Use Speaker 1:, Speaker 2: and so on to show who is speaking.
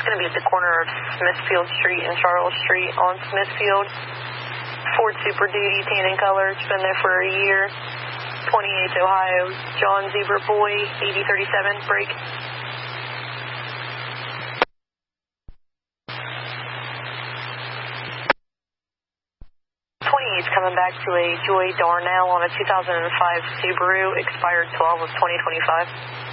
Speaker 1: going to be at the corner of Smithfield Street and Charles Street on Smithfield. Ford Super Duty, tan and color. It's been there for a year. 28th Ohio, John Zebra Boy, 8037, break. 28's coming back to a Joy Darnell on a 2005 Subaru, expired 12 of 2025.